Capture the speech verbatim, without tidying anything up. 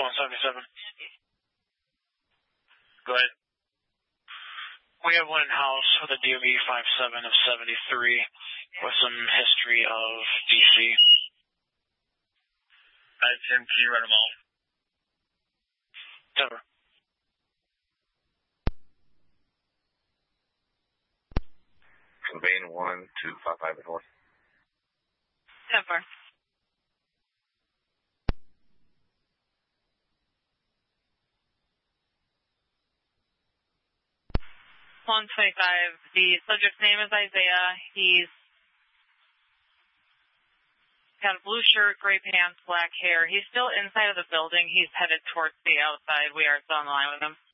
one seventy-seven. Go ahead. We have one in-house with a D O B five seven of seventy-three with some history of D C. Hi, Tim. Can you run them all? Denver. Conveying one two five five North. Denver. one twenty-five. The subject's name is Isaiah. He's got a blue shirt, gray pants, black hair. He's still inside of the building. He's headed towards the outside. We are still on the line with him.